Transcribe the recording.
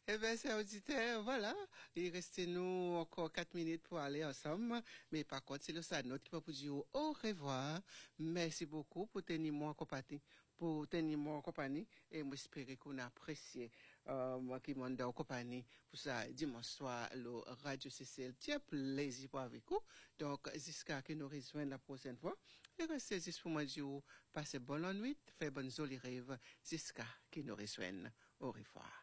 Eh bien, c'est auditeur, voilà. Il reste nous encore 4 minutes pour aller ensemble. Mais par contre, c'est le Sanot qui va vous dire au revoir. Merci beaucoup pour tenir moi en compagnie. Pour tenir moi en compagnie. Et j'espère qu'on a apprécié, moi qui m'en en compagnie pour ça dimanche soir, le Radio CCL. Tiens, plaisir pour avec vous. Donc, jusqu'à que nous rejoignons la prochaine fois. Et restez juste pour moi dire, passez bonne nuit, faites bonne jolie rêve, jusqu'à que nous rejoignent. Au revoir.